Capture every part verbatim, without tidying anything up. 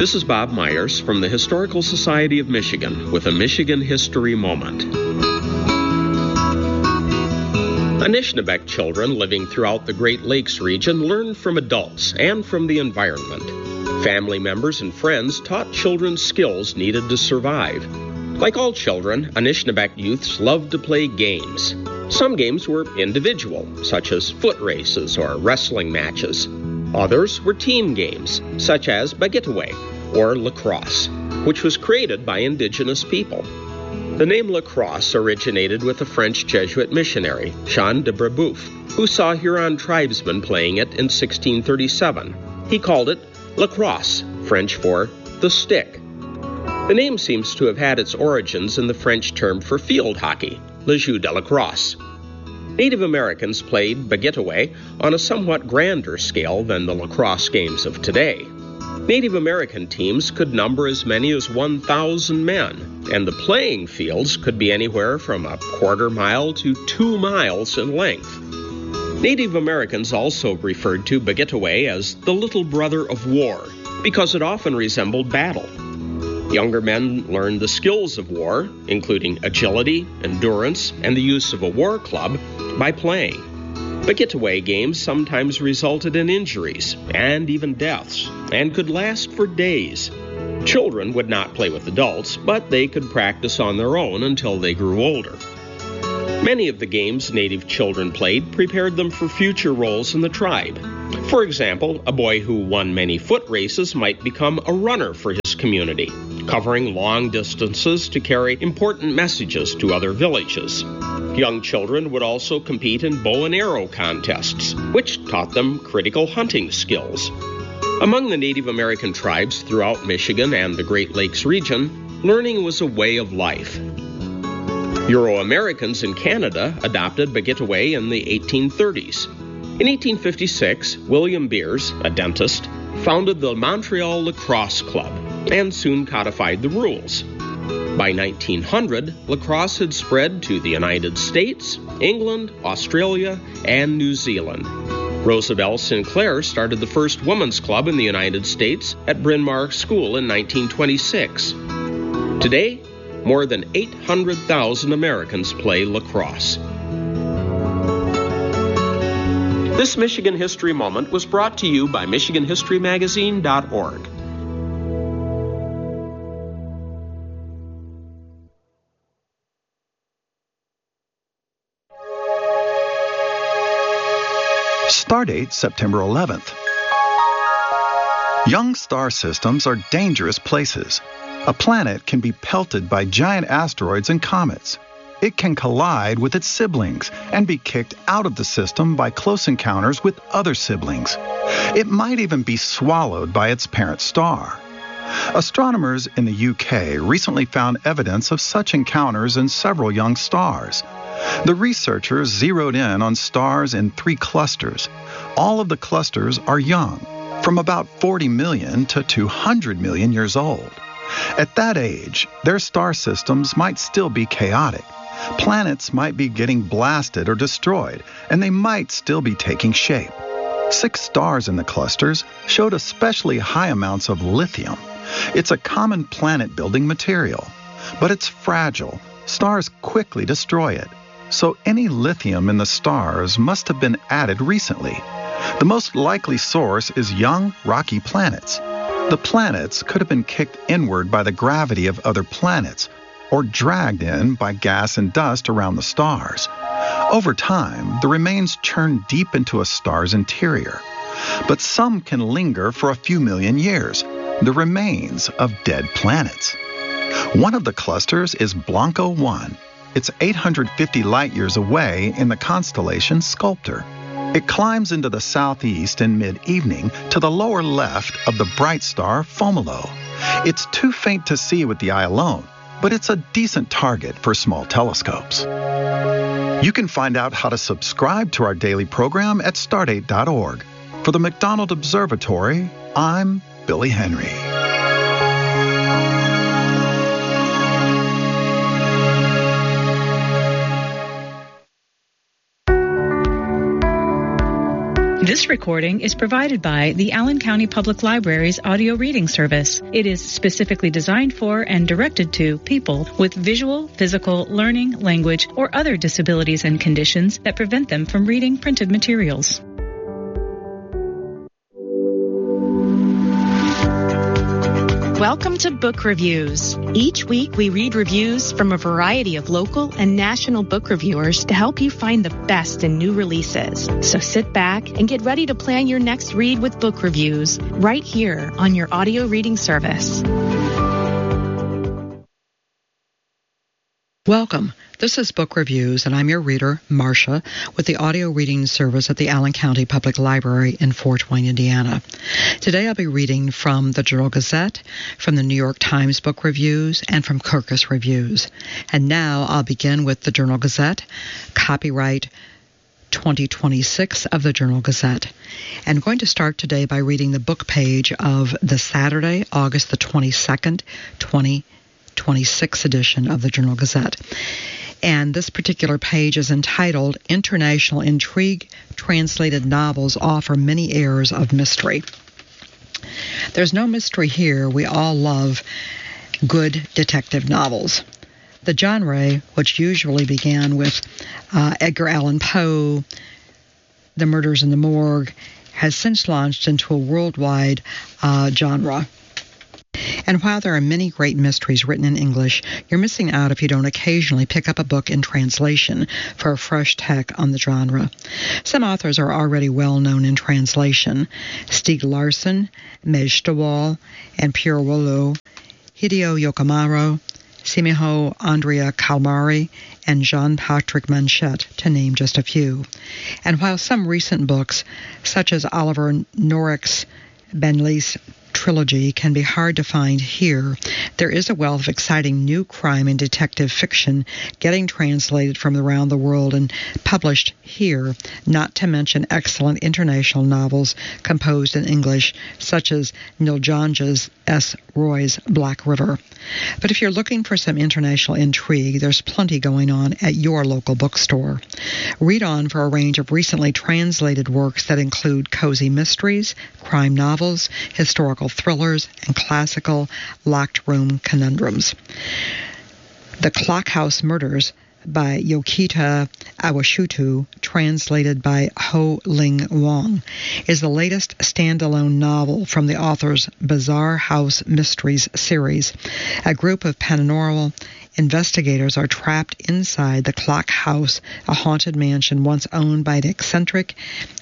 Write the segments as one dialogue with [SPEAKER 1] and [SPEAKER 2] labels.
[SPEAKER 1] This is Bob Myers from the Historical Society of Michigan with a Michigan History Moment. Anishinaabeg children living throughout the Great Lakes region learned from adults and from the environment. Family members and friends taught children skills needed to survive. Like all children, Anishinaabeg youths loved to play games. Some games were individual, such as foot races or wrestling matches. Others were team games, such as Bagitaway or lacrosse, which was created by indigenous people. The name lacrosse originated with a French Jesuit missionary, Jean de Brebeuf, who saw Huron tribesmen playing it in sixteen thirty-seven. He called it lacrosse, French for the stick. The name seems to have had its origins in the French term for field hockey, le jeu de lacrosse. Native Americans played Bagitaway on a somewhat grander scale than the lacrosse games of today. Native American teams could number as many as one thousand men, and the playing fields could be anywhere from a quarter mile to two miles in length. Native Americans also referred to Bagitaway as the little brother of war, because it often resembled battle. Younger men learned the skills of war, including agility, endurance, and the use of a war club, by playing. Bagitaway games sometimes resulted in injuries and even deaths, and could last for days. Children would not play with adults, but they could practice on their own until they grew older. Many of the games native children played prepared them for future roles in the tribe. For example, a boy who won many foot races might become a runner for his community, covering long distances to carry important messages to other villages. Young children would also compete in bow and arrow contests, which taught them critical hunting skills. Among the Native American tribes throughout Michigan and the Great Lakes region, learning was a way of life. Euro-Americans in Canada adopted Bagitaway in the eighteen thirties. In eighteen fifty-six, William Beers, a dentist, founded the Montreal Lacrosse Club and soon codified the rules. By nineteen hundred, lacrosse had spread to the United States, England, Australia, and New Zealand. Rosabelle Sinclair started the first women's club in the United States at Bryn Mawr School in nineteen twenty-six. Today, more than eight hundred thousand Americans play lacrosse. This Michigan History Moment was brought to you by Michigan History Magazine dot org.
[SPEAKER 2] Stardate September eleventh. Young star systems are dangerous places. A planet can be pelted by giant asteroids and comets. It can collide with its siblings and be kicked out of the system by close encounters with other siblings. It might even be swallowed by its parent star. Astronomers in the U K recently found evidence of such encounters in several young stars. The researchers zeroed in on stars in three clusters. All of the clusters are young, from about forty million to two hundred million years old. At that age, their star systems might still be chaotic. Planets might be getting blasted or destroyed, and they might still be taking shape. Six stars in the clusters showed especially high amounts of lithium. It's a common planet-building material, but it's fragile. Stars quickly destroy it. So any lithium in the stars must have been added recently. The most likely source is young, rocky planets. The planets could have been kicked inward by the gravity of other planets, or dragged in by gas and dust around the stars. Over time, the remains churn deep into a star's interior. But some can linger for a few million years, the remains of dead planets. One of the clusters is Blanco one. It's eight hundred fifty light-years away in the constellation Sculptor. It climbs into the southeast in mid-evening to the lower left of the bright star Fomalhaut. It's too faint to see with the eye alone, but it's a decent target for small telescopes. You can find out how to subscribe to our daily program at stardate dot org. For the McDonald Observatory, I'm Billy Henry.
[SPEAKER 3] This recording is provided by the Allen County Public Library's audio reading service. It is specifically designed for and directed to people with visual, physical, learning, language, or other disabilities and conditions that prevent them from reading printed materials. Welcome to Book Reviews. Each week we read reviews from a variety of local and national book reviewers to help you find the best in new releases. So sit back and get ready to plan your next read with Book Reviews right here on your audio reading service.
[SPEAKER 4] Welcome. This is Book Reviews, and I'm your reader, Marcia, with the audio reading service at the Allen County Public Library in Fort Wayne, Indiana. Today I'll be reading from the Journal-Gazette, from the New York Times Book Reviews, and from Kirkus Reviews. And now I'll begin with the Journal-Gazette, copyright twenty twenty-six of the Journal-Gazette. And I'm going to start today by reading the book page of the Saturday, August the twenty-second, twenty twenty-six edition of the Journal-Gazette. And this particular page is entitled International Intrigue, Translated Novels Offer Many Airs of Mystery. There's no mystery here. We all love good detective novels. The genre, which usually began with uh, Edgar Allan Poe, The Murders in the Morgue, has since launched into a worldwide uh, genre. And while there are many great mysteries written in English, you're missing out if you don't occasionally pick up a book in translation for a fresh take on the genre. Some authors are already well known in translation. Stieg Larsson, Mej Stawal, and Pierre Wolo, Hideo Yokomaru, Simiho Andrea Calmari, and Jean-Patrick Manchette, to name just a few. And while some recent books, such as Oliver Norrick's Benlis trilogy, can be hard to find here, there is a wealth of exciting new crime and detective fiction getting translated from around the world and published here, not to mention excellent international novels composed in English, such as Niljanja's S. Roy's Black River. But if you're looking for some international intrigue, there's plenty going on at your local bookstore. Read on for a range of recently translated works that include cozy mysteries, crime novels, historical thrillers, and classical locked room conundrums. The Clock House Murders by Yokita Awashutu, translated by Ho Ling Wong, is the latest standalone novel from the author's Bizarre House Mysteries series. A group of paranormal investigators are trapped inside the Clock House, a haunted mansion once owned by an eccentric,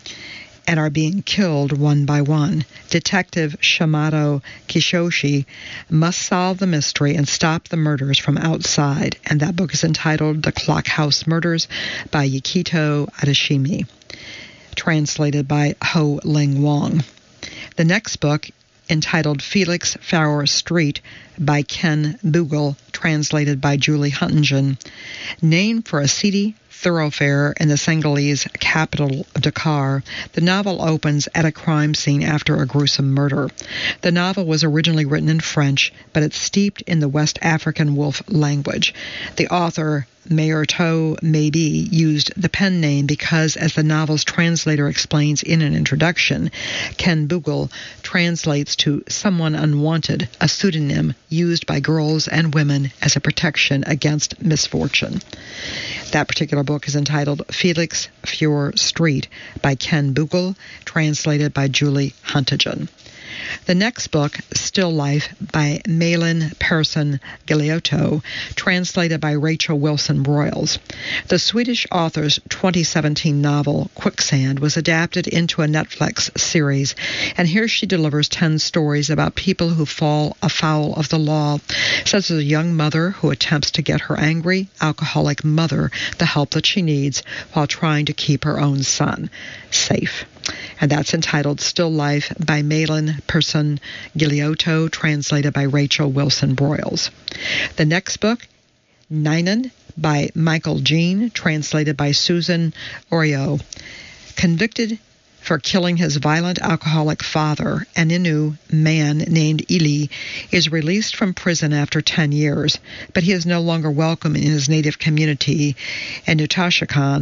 [SPEAKER 4] and are being killed one by one. Detective Shamato Kishoshi must solve the mystery and stop the murders from outside, and that book is entitled The Clock House Murders by Yukito Adashimi, translated by Ho Ling Wong. The next book, entitled Felix Faure Street by Ken Bugle, translated by Julie Huntington, named for a seedy thoroughfare in the Senegalese capital, Dakar, the novel opens at a crime scene after a gruesome murder. The novel was originally written in French, but it's steeped in the West African Wolf language. The author, Mayerto Maybe, used the pen name because, as the novel's translator explains in an introduction, Ken Bugle translates to someone unwanted, a pseudonym used by girls and women as a protection against misfortune. That particular book is entitled Felix Faure Street by Ken Bugle, translated by Julie Huntington. The next book, Still Life by Malin Persson Galeotto, translated by Rachel Wilson Broyles. The Swedish author's twenty seventeen novel, Quicksand, was adapted into a Netflix series, and here she delivers ten stories about people who fall afoul of the law, such as a young mother who attempts to get her angry, alcoholic mother the help that she needs while trying to keep her own son safe. And that's entitled Still Life by Malin Persson Galeotto, translated by Rachel Wilson Broyles. The next book, Ninen by Michael Jean, translated by Susan Orio. Convicted for killing his violent alcoholic father, an Innu man named Ili is released from prison after ten years, but he is no longer welcome in his native community, and Nutashakan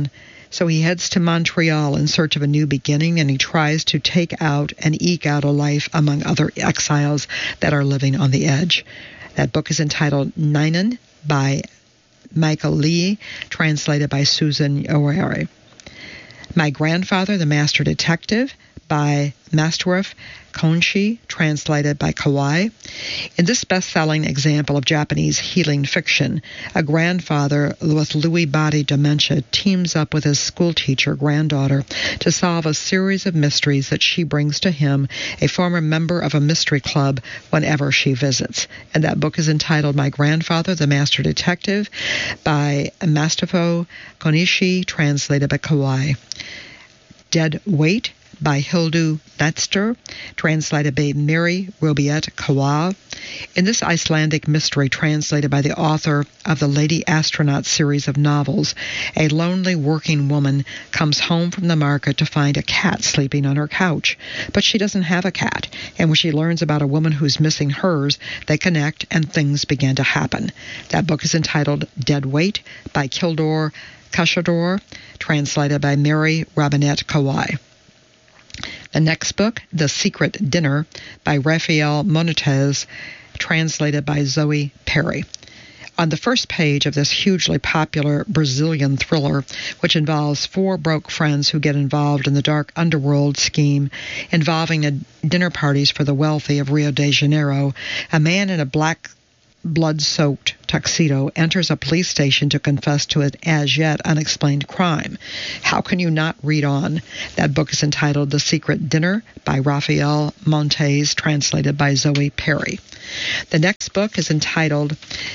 [SPEAKER 4] So he heads to Montreal in search of a new beginning, and he tries to take out and eke out a life among other exiles that are living on the edge. That book is entitled Neinon by Michael Lee, translated by Susan O'Reilly. My Grandfather, the Master Detective by Masaru Konshi, translated by Kawai. In this best-selling example of Japanese healing fiction, a grandfather with Lewy body dementia teams up with his schoolteacher granddaughter to solve a series of mysteries that she brings to him, a former member of a mystery club, whenever she visits. And that book is entitled My Grandfather, the Master Detective by Masaru Konshi, translated by Kawai. Dead Weight by Hildu Netster, translated by Mary Robiette Kawa. In this Icelandic mystery, translated by the author of the Lady Astronaut series of novels, a lonely working woman comes home from the market to find a cat sleeping on her couch. But she doesn't have a cat, and when she learns about a woman who's missing hers, they connect and things begin to happen. That book is entitled Dead Weight by Kildor Kashador, translated by Mary Robinette Kawai. The next book, The Secret Dinner by Rafael Montes, translated by Zoe Perry. On the first page of this hugely popular Brazilian thriller, which involves four broke friends who get involved in the dark underworld scheme involving a dinner parties for the wealthy of Rio de Janeiro, a man in a black blood-soaked tuxedo enters a police station to confess to an as-yet unexplained crime. How can you not read on? That book is entitled The Secret Dinner by Rafael Montes, translated by Zoe Perry. The next book is entitled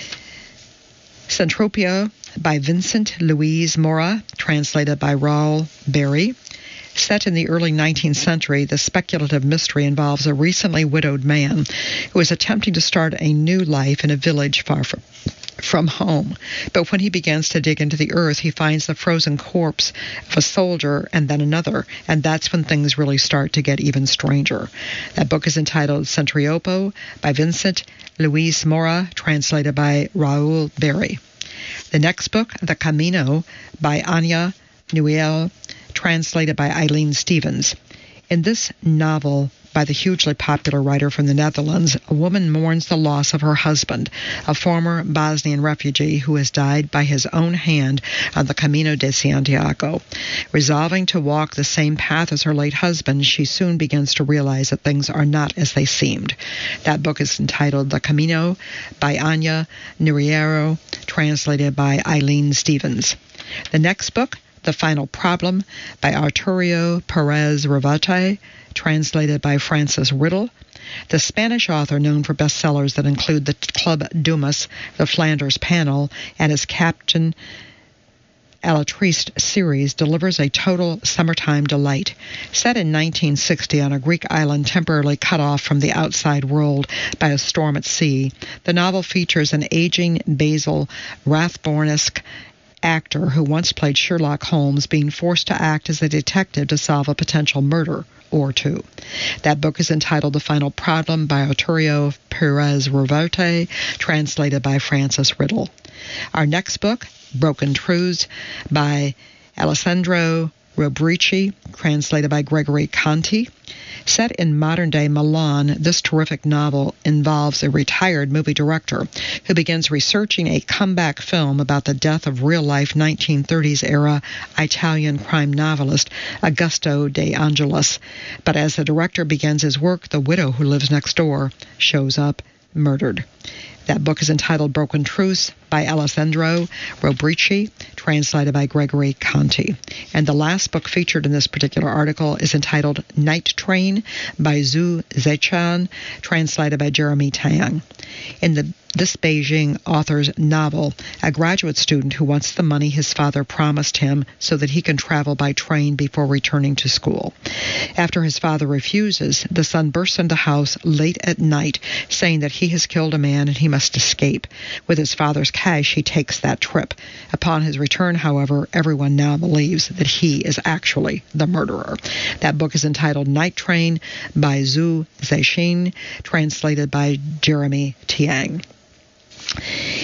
[SPEAKER 4] Centropia by Vincent Louise Mora, translated by Raoul Berry. Set in the early nineteenth century, the speculative mystery involves a recently widowed man who is attempting to start a new life in a village far from, from home. But when he begins to dig into the earth, he finds the frozen corpse of a soldier and then another, and that's when things really start to get even stranger. That book is entitled Centriopo by Vincent Louise Mora, translated by Raoul Berry. The next book, The Camino by Anya Nuel, translated by Eileen Stevens. In this novel by the hugely popular writer from the Netherlands, a woman mourns the loss of her husband, a former Bosnian refugee who has died by his own hand on the Camino de Santiago. Resolving to walk the same path as her late husband, she soon begins to realize that things are not as they seemed. That book is entitled The Camino by Anya Nuriero, translated by Eileen Stevens. The next book, The Final Problem by Arturo Perez Reverte, translated by Francis Riddle. The Spanish author, known for bestsellers that include The Club Dumas, The Flanders Panel, and his Captain Alatriste series, delivers a total summertime delight. Set in nineteen sixty on a Greek island temporarily cut off from the outside world by a storm at sea, the novel features an aging Basil Rathbone-esque actor who once played Sherlock Holmes being forced to act as a detective to solve a potential murder or two. That book is entitled The Final Problem by Arturo Perez Reverte, translated by Francis Riddle. Our next book, Broken Truths by Alessandro Robrici, translated by Gregory Conti. Set in modern-day Milan, this terrific novel involves a retired movie director who begins researching a comeback film about the death of real-life nineteen thirties-era Italian crime novelist Augusto De Angelis. But as the director begins his work, the widow who lives next door shows up murdered. That book is entitled Broken Truths by Alessandro Robrici, translated by Gregory Conti. And the last book featured in this particular article is entitled Night Train by Zhu Zechan, translated by Jeremy Tang. In the this Beijing author's novel, a graduate student who wants the money his father promised him so that he can travel by train before returning to school. After his father refuses, the son bursts into the house late at night, saying that he has killed a man and he must escape. With his father's cash, he takes that trip. Upon his return, however, everyone now believes that he is actually the murderer. That book is entitled Night Train by Zhu Zexin, translated by Jeremy Tiang.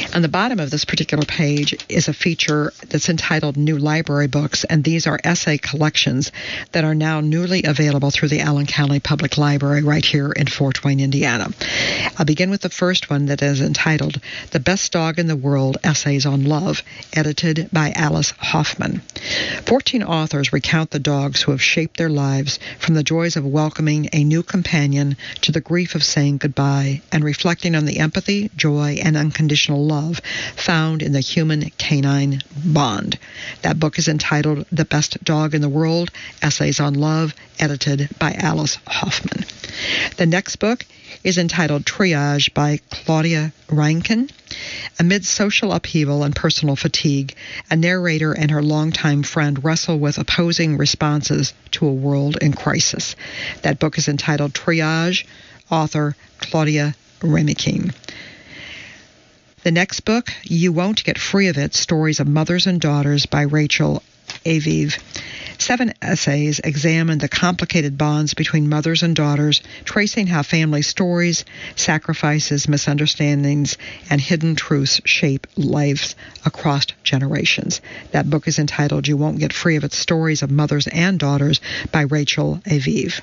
[SPEAKER 4] On the bottom of this particular page is a feature that's entitled New Library Books, and these are essay collections that are now newly available through the Allen County Public Library right here in Fort Wayne, Indiana. I'll begin with the first one that is entitled The Best Dog in the World, Essays on Love, edited by Alice Hoffman. Fourteen authors recount the dogs who have shaped their lives, from the joys of welcoming a new companion to the grief of saying goodbye, and reflecting on the empathy, joy, and unconditional love found in the human-canine bond. That book is entitled The Best Dog in the World, Essays on Love, edited by Alice Hoffman. The next book is entitled Triage by Claudia Reinken. Amid social upheaval and personal fatigue, a narrator and her longtime friend wrestle with opposing responses to a world in crisis. That book is entitled Triage, author Claudia Reinken. The next book, You Won't Get Free of It, Stories of Mothers and Daughters by Rachel Aviv. Seven essays examine the complicated bonds between mothers and daughters, tracing how family stories, sacrifices, misunderstandings, and hidden truths shape lives across generations. That book is entitled You Won't Get Free of It, Stories of Mothers and Daughters by Rachel Aviv.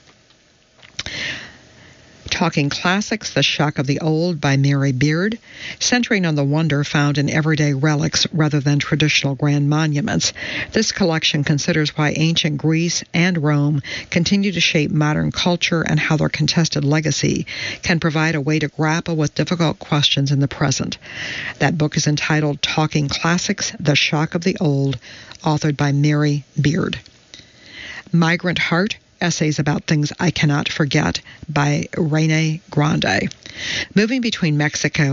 [SPEAKER 4] Talking Classics, The Shock of the Old by Mary Beard, centering on the wonder found in everyday relics rather than traditional grand monuments. This collection considers why ancient Greece and Rome continue to shape modern culture and how their contested legacy can provide a way to grapple with difficult questions in the present. That book is entitled Talking Classics, The Shock of the Old, authored by Mary Beard. Migrant Heart, Essays About Things I Cannot Forget by Rene Grande. Moving between Mexico